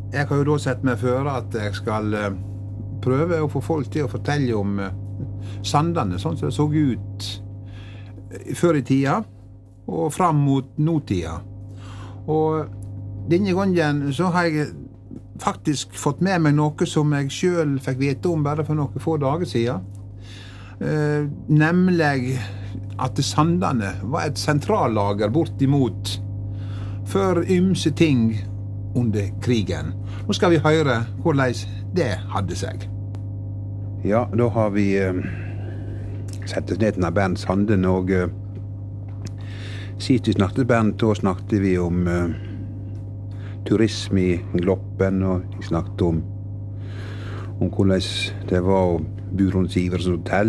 Jeg har jo da sett meg før at jeg skal prøve å få folk til å fortelle om Sandane, sånn som det så ut før i tida og fram mot nåtida. Og denne gangen så har jeg faktisk fått med meg noe som jeg selv fikk vite om bare for noen få dager siden. Nemlig at Sandane var et sentrallager bortimot for ymse ting under krigen. Nå skal vi høre hvordan det hadde seg. Ja, da har vi sett oss ned til Bernt Sanden, og sist vi snakket Bernt, da snakket vi om turisme i Gloppen, og vi snakket om hvordan det var å bo rundt Siversens hotell,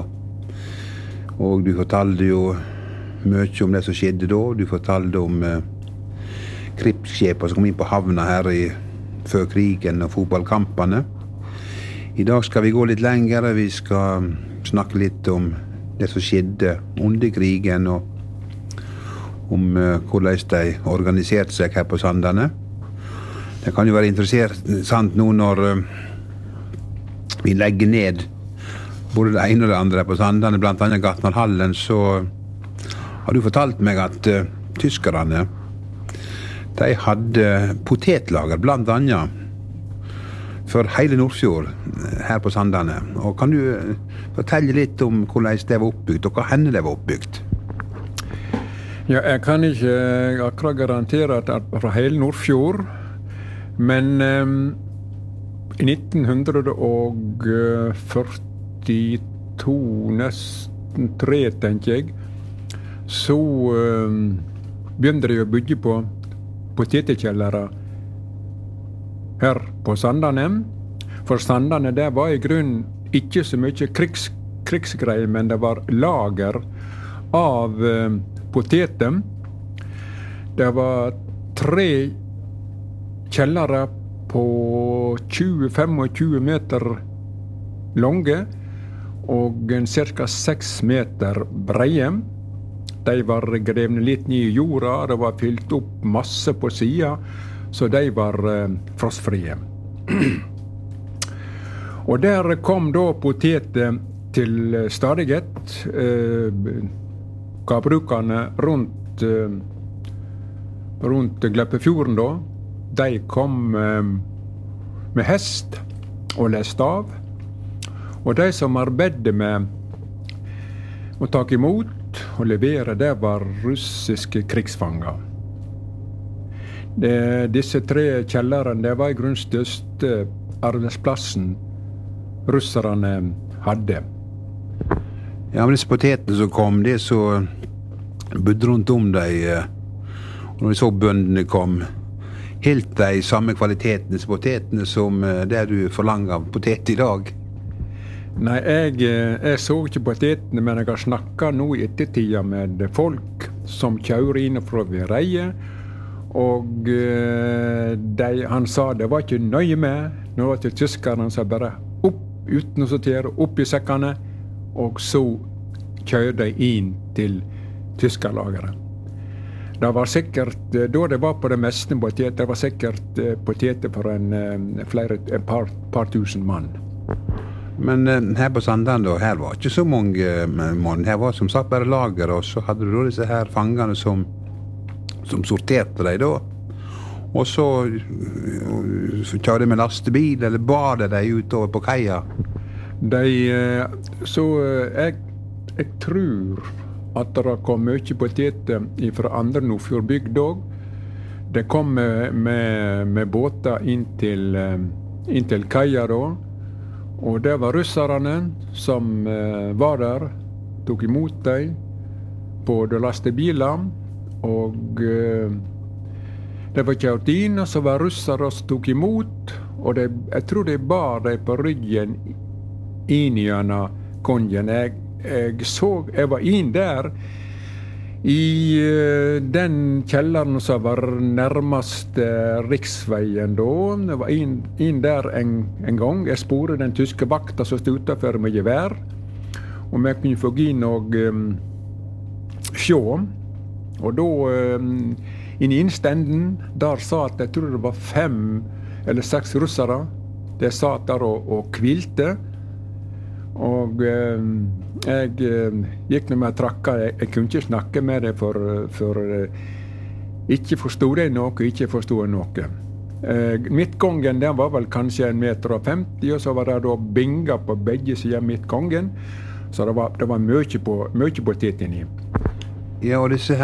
og du fortalte jo mye om det som skjedde da. Du fortalte om krigsskipene som kom inn på havna her før krigen og fotballkampene. I dag skal vi gå litt lenger. Vi skal snakke litt om det som skjedde under krigen, og om hvordan de organiserte seg her på Sandane. Det kan jo være interessant nå når vi legger ned både det ene og det andre på Sandane, blant annet Gatnalhallen, så har du fortalt meg at tyskerne, de hadde potetlager, blant annet, for hele Nordfjord her på Sandane. Og kan du fortelle litt om hvordan det var oppbygd, og hva henne det var oppbygd? Ja, jeg kan ikke akkurat garantere at det er fra hele Nordfjord, men i 1942, nesten 3, tenker jeg, så begynte de å bygge på potetekjellere her på Sandane. For Sandane, det var i grunnen ikke så mye krigsgreier, men det var lager av poteter. Det var 3 kjellere på 20-25 meter lange og ca. 6 meter breie. De var grevne litt ned i jorda, det var fylt opp masse på siden, så de var frostfrie. Og der kom da poteter til stadighet. Gårdbrukerne rundt Gleppefjorden da, de kom med hest og leste av. Og de som arbeidet med å ta imot og levere, det var russiske krigsfanger. Disse 3 kjellerne, det var i grunnen største arbeidsplassen russerne hadde. Ja, men disse potetene som kom, det så bodde rundt om dem, og når vi så bøndene kom, helt de samme kvalitetene disse potetene som det du forlanger av potet i dag? Nei, jeg så ikke potetene, men jeg har snakket nå i ettertida med folk som kjører inn fra Vireie, og han sa det var ikke nøye med, nå var det tyskerne som bare opp, uten å sortere, opp i sekkene, og så kjører de inn til tyskerlageret. Det var sikkert, da det var på det meste potet, det var sikkert poteter for et par tusen mann. Men her på Sandane, her var ikke så mange mann. Her var som sagt bare lager, og så hadde du da disse her fangene som sorterte deg da. Og så kjørte de med lastebil, eller bar de utover på kaia? Jeg tror at det kom mye poteter fra andre Nordfjordbygd òg. Det kom med båter inn til kaia da. Og det var russerne som var der, tok imot dem på lastebiler, og det var kjørt inn, og så var russere som tok imot, og jeg tror de bar dem på ryggen inn gjennom kongen. Jeg var inn der i den kjelleren som var nærmest riksveien da. Jeg var inn der en gang. Jeg sporet den tyske vakta som stod utenfor med gevær, om jeg kunne få inn og sjå. Og da, inn i innstenden, der sa at jeg tror det var 5 eller 6 russere. De satt der og kvilte. Og jeg gikk når jeg trakka. Jeg kunne ikke snakke med dem, for ikke forstod jeg noe, ikke forstod jeg noe. Midtgangen den var vel kanskje 1,50 meter, og så var det da binger på begge sider av midtgangen. Så det var mye potet inni. Ja, og disse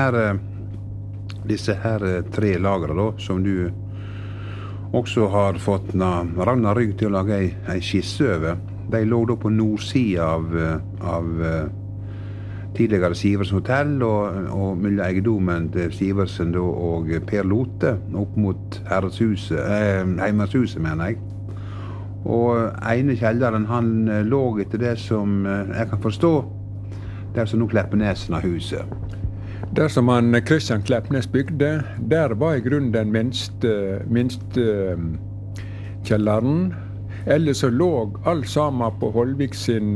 her 3 lagre da, som du også har fått Ragnar Rygg til å lage ei skisse over, de lå da på nordsiden av tidligere Siversen hotell og mellom eiendommen til Siversen da, og Per Lote opp mot Heimershuset, mener jeg. Og ene kjelleren, han lå etter det som jeg kan forstå, der som nå Kleppnesen av huset. Der som han Christian Kleppnes bygde, der var i grunnen den minste kjelleren. Ellers så lå alt sammen på Holvik sin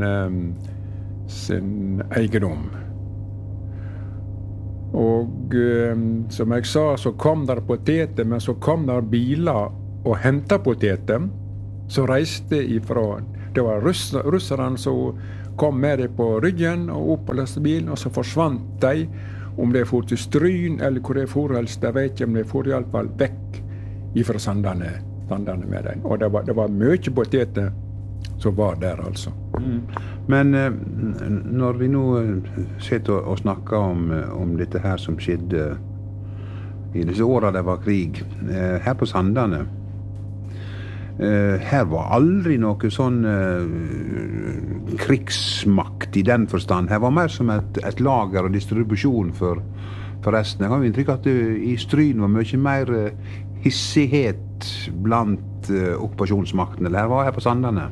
eiendom. Og som jeg sa, så kom der poteter, men så kom der biler og hentet poteter. Så reiste ifra, det var russerne som kom med det på ryggen og opp på lastebilen, og så forsvant de. Om de for til Stryn eller hvor de for helst, jeg vet ikke, om de for i alle fall vekk ifra Sandane med dem. Og det var mye poteter som var der, altså. Men når vi nå sitter og snakker om dette her som skjedde i disse årene det var krig, her på Sandane, her var aldri noe sånn krigsmakt i den forstand. Her var mer som et lager og distribusjon for resten. Jeg har inntrykk at i Stryn var mye mer hissighet blant okkupasjonsmakten, eller her på Sandane?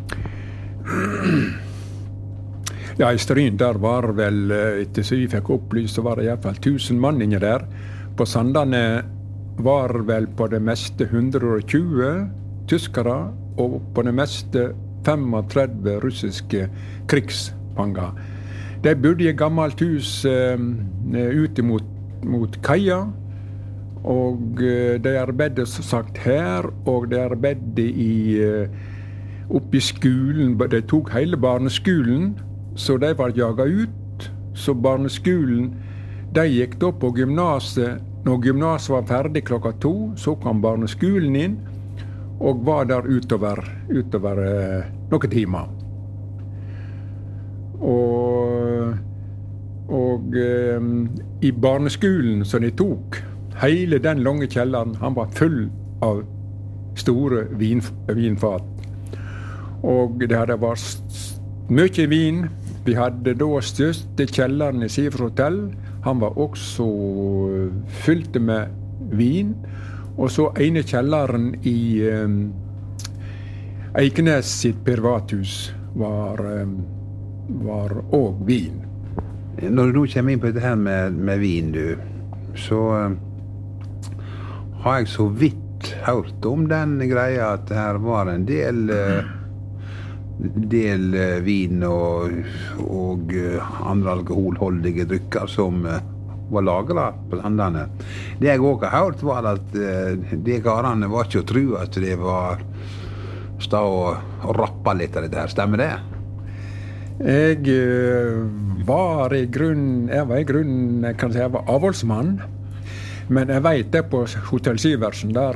Ja, i Stryn der var vel, etter så vi fikk opplyst, så var det i hvert fall 1000 mann inne der. På Sandane var vel på det meste 120 tyskere, og på det meste 35 russiske krigsfanger. De bodde i et gammelt hus ute mot kaia, og de arbeidet som sagt her, og de arbeidet oppe i skolen. De tok hele barneskolen, så de var jaget ut. Så barneskolen, de gikk da på gymnaset. Når gymnaset var ferdig 2:00, så kom barneskolen inn, og var der utover noen timer. Og i barneskolen som de tok, hele den lange kjelleren, han var full av store vinfat. Og det hadde vært mye vin. Vi hadde da største kjelleren i Sivers hotell. Han var også fylt med vin. Og så ene kjelleren i Eikenes sitt privathus var også vin. Når du nå kommer inn på dette her med vin, så har jeg så vidt hørt om den greia at her var en del vin og andre alkoholholdige drykker som var lagret på Sandane. Det jeg også har hørt var at de karene var ikke å tro at det var stå og rappe litt av dette her. Stemmer det? Jeg var i grunnen, kan si, jeg var avholdsmann. Men jeg vet det på Hotell Siversen, der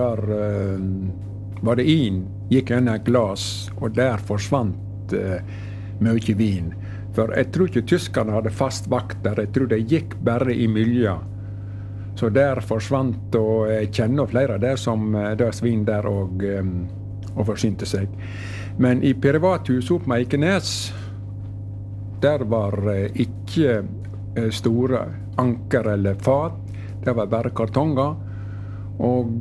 var det gikk inn et glas, og der forsvant mye vin. For jeg tror ikke tyskerne hadde fast vakt der, jeg tror det gikk bare i miljøet. Så der forsvant, og jeg kjenner flere der som svin der og forsynte seg. Men i privathuset opp med Eikenes, der var ikke store anker eller fat, det var bare kartonger. Og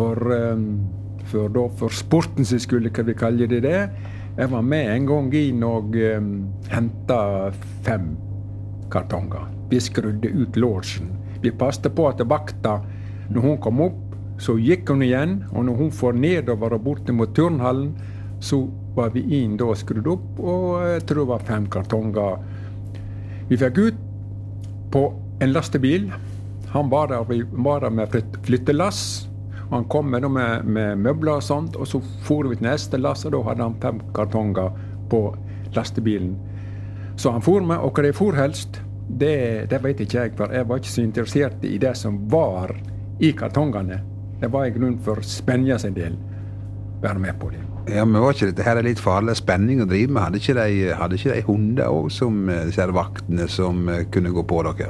for sporten så skulle vi kalle det det. Jeg var med en gang inn og hentet 5 kartonger. Vi skrudde ut låsen. Vi passte på at vakta, når hun kom opp, så gikk hun igjen. Og når hun får nedover og borte mot turnhallen, så var vi inn da og skrudd opp, og jeg tror det var 5 kartonger. Vi fikk ut på en lastebil. Han var der med flyttelass, Og han kom med møbler og sånt, og så for vi til neste lass, og da hadde han 5 kartonger på lastebilen. Så han for med, og hva det for helst, det vet ikke jeg, for jeg var ikke så interessert i det som var i kartongene. Det var i grunn for spenja sin del, være med på det. Ja, men var ikke dette her litt farlig spenning å drive med? Hadde ikke de hunder også, som disse vaktene som kunne gå på dere?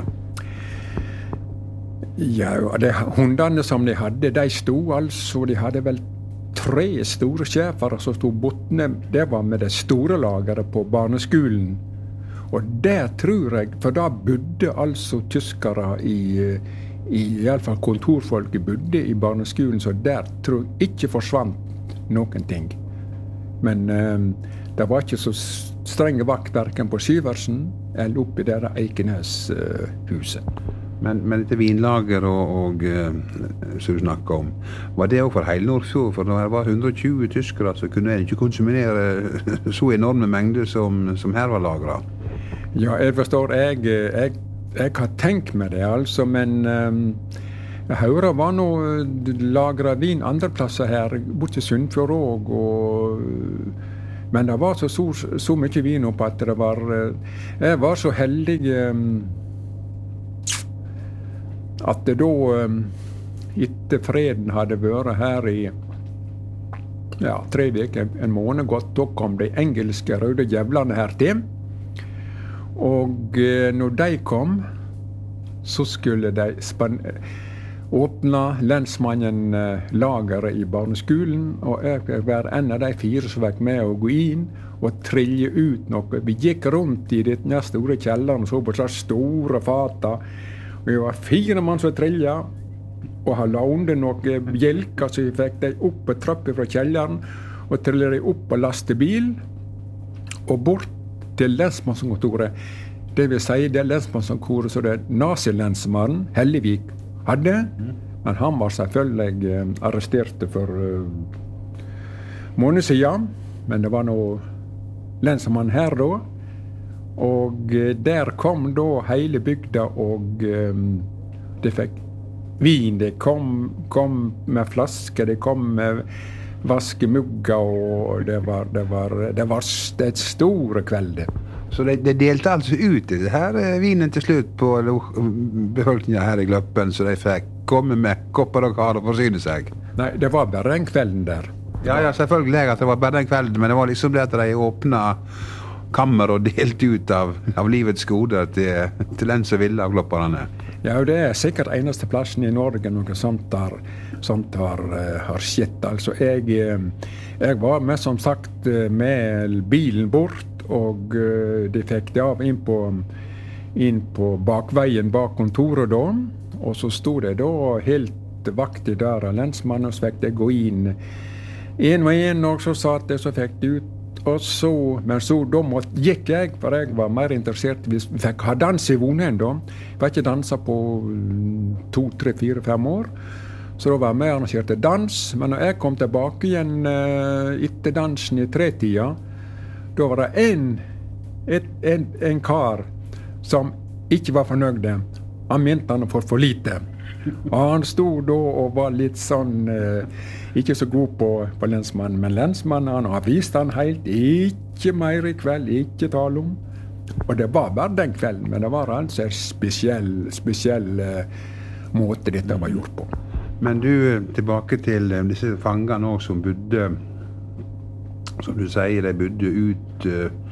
Ja, hundene som de hadde, de hadde vel 3 store schæfere som stod bortne. Det var med det store lageret på barneskolen. Og der tror jeg, for da bodde altså tyskere i alle fall kontorfolket bodde i barneskolen, så der tror jeg ikke forsvant noen ting. Men det var ikke så strenge vakt hverken på Syversen eller oppe i der Eikenes-huset. Men dette vinlager og som du snakket om, var det også for hele Nordfjord? For når det var 120 tyskere, så kunne en ikke konsumere så enorme mengder som her var lagret. Ja, jeg forstår. Jeg har tenkt med det, altså, men Høyre var nå lagret vin andre plasser her, bort til Sunnfjord også, men det var så mye vin oppe at det var, jeg var så heldig at det da, etter freden hadde vært her i 3 uker, en måned godt, da kom de engelske røde djevlene her til. Og når de kom, så skulle de åpne lensmannen lageret i barneskolen, og jeg var en av de 4 som var med å gå inn og trille ut noe. Vi gikk rundt i denne store kjelleren og så på slags store fata. Vi var 4 mann som trilla, og han la under noen bjelker, så vi fikk de opp på trappet fra kjelleren, og trillet de opp på lastebil, og bort til lensmannskontoret. Det vil si det lensmannskontoret som det nazilensmannen Hellevik hadde, men han var selvfølgelig arrestert for måneder siden, men det var noe lensmann her da, og der kom da hele bygda, og de fikk vin, de kom med flasker, de kom med vaskemugger, og det var et store kvelder. Så de delte altså ut det her vinen til slutt på befolkningen her i Gløppen, så de fikk komme med kopper og kar og forsyne seg? Nei, det var bare den kvelden der. Ja, selvfølgelig at det var bare den kvelden, men det var liksom det at de åpnet kammer og delte ut av livets goder til den som ville av glopperne. Ja, det er sikkert eneste plassen i Norge noe sånt har skjett. Altså, jeg var med, som sagt, med bilen bort, og de fikk det av inn på bakveien bak kontoret da, og så stod det da helt vaktig der av lensmannen, og så fikk de gå inn en og en, og så satt det, så fikk de ut, og så, men så da gikk jeg, for jeg var mer interessert, vi fikk ha dans i Vonheim da, jeg var ikke danset på 2, 3, 4, 5 år, så da var jeg med og arrangerte dans, men når jeg kom tilbake igjen etter dansen i 3-tida, da var det en kar som ikke var fornøyd. Han mente han for lite. Og han stod da og var litt sånn, ikke så god på lensmannen, men lensmannen han har vist han helt, ikke mer i kveld, ikke tale om. Og det var bare den kvelden, men det var altså en spesiell måte dette var gjort på. Men du, tilbake til disse fangene også som bodde, som du sier, de bodde ut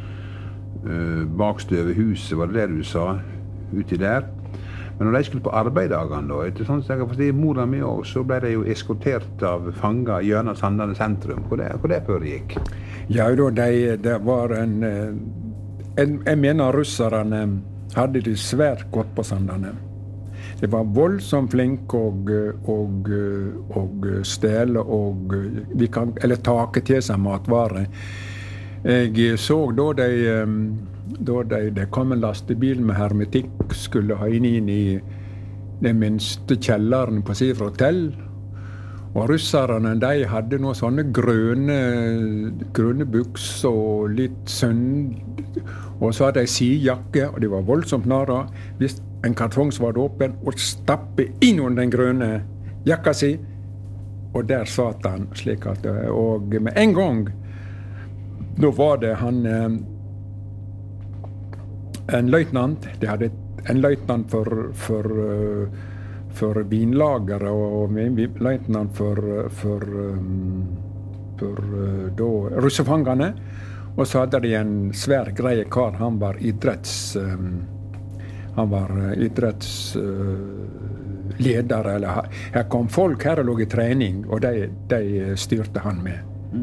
bakstøve huset, var det du sa, uti der. Men når de skulle på arbeidagene da, etter sånn som jeg har forstått mora mi også, så ble de jo eskortert av fanger gjennom Sandane sentrum. Hvor det foregikk? Ja, det var jeg mener russerne hadde det svært godt på Sandane. De var voldsomt flinke og stjele eller take til seg matvarer. Jeg så da de kom en lastebil med hermetikk, skulle ha inn i den minste kjelleren på Sifra hotell. Og russerne, de hadde noen sånne grønne buks og litt og så hadde de sidejakke, og de var voldsomt nære. Hvis en kartong var åpen, og stappe inn under den grønne jakka si, og der satt han slik at, og med en gang, da var det han, en løytnant, de hadde en løytnant for vinlagere, og en løytnant for russefangene, og så hadde de en svær greie kar, han var idrettsleder, eller her kom folk her og lå i trening, og de styrte han med.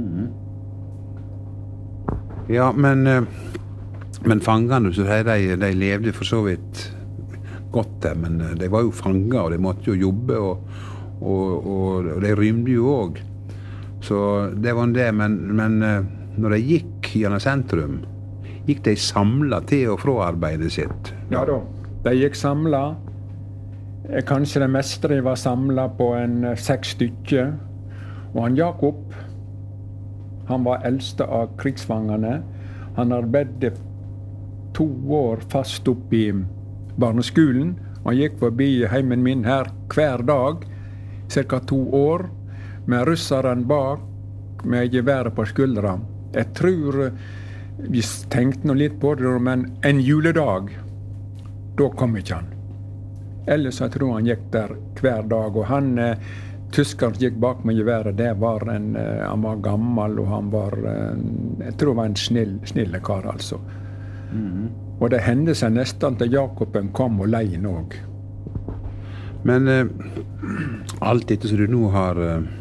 Ja, men fangene, så de levde for så vidt godt der, men de var jo fanger, og de måtte jo jobbe, og de rymde jo også. Så det var det, men når de gikk gjennom sentrum, gikk de samlet til og fra arbeidet sitt? Ja da, de gikk samlet. Kanskje det meste de var samlet på 6 stykker. Og han Jakob, han var eldste av krigsfangene. Han arbeidet 2 år fast opp i barneskolen. Han gikk forbi heimen min her hver dag, cirka 2 år, med russeren bak, med geværet på skuldra. Jeg tror vi tenkte nå litt på det, men en juledag, da kom ikke han. Ellers jeg tror han gikk der hver dag, og han, tyskeren gikk bak med geværet, det var han var gammel, og han var, jeg tror han var en snille kar, altså. Og det hendte seg nesten til Jakoben kom og leien også. Men alt dette som du nå har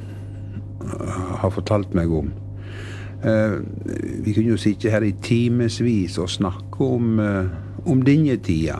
fortalt meg om, vi kunne jo sitte her i timesvis og snakke om denne tida.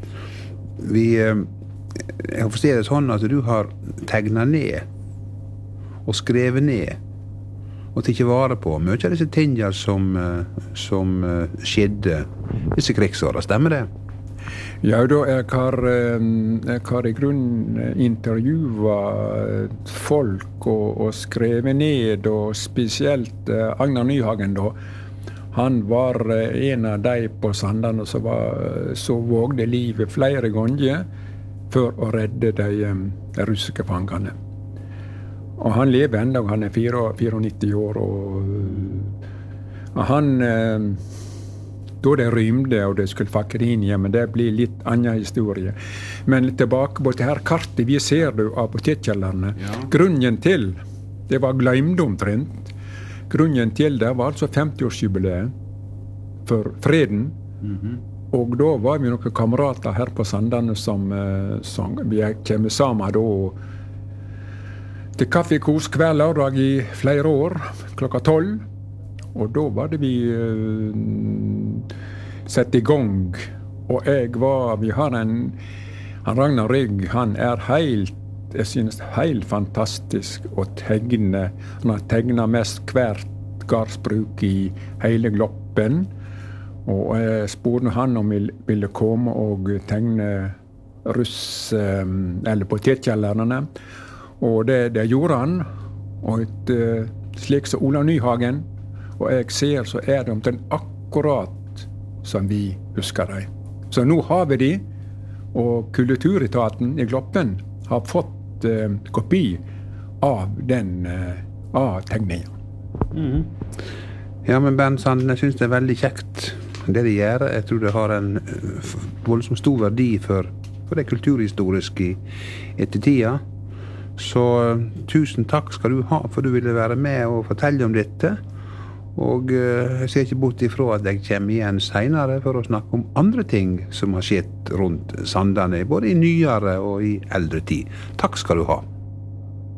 Jeg forstår det sånn at du har tegnet ned og skrevet ned og tatt vare på mye av disse tingene som skjedde disse krigsårene. Stemmer det? Ja, da jeg har i grunnen intervjuet folk og skrevet ned, og spesielt Agnar Nyhagen da. Han var en av de på Sandane som vågde livet flere ganger for å redde de russiske fangene. Og han lever enda, han 94 år, og han, da de rymde og de skulle fakke inn igjen, men det blir litt annen historie. Men tilbake på det her kartet vi ser du av potetkjellerne, grunnen til, det var glemt omtrent. Grunnen til det var altså 50-årsjubileet for freden. Og da var vi noen kamerater her på Sandane som vi kommer sammen da, til kaffekos hver lørdag i flere år, klokka 12. Og da var det vi sett i gang. Og vi har han Ragnar Rygg, han jeg synes helt fantastisk å tegne. Han har tegnet mest hvert gardsbruk i hele Gloppen. Og jeg spurte han om han ville komme og tegne eller potetkjellerne. Og det gjorde han. Og slik som Ola Nyhagen. Og jeg ser så det omtrent akkurat som vi husker dem. Så nå har vi de, og Kulturetaten i Gloppen har fått kopi av av tegningen. Ja, men Bernt Sanden, jeg synes det veldig kjekt det de gjør. Jeg tror det har en voldsomt stor verdi for det kulturhistoriske etter tida. Så tusen takk skal du ha for du ville være med og fortelle om dette. Og jeg ser ikke bort ifra at jeg kommer igjen senere for å snakke om andre ting som har skjedd rundt Sandane, både i nyere og i eldre tid. Takk skal du ha.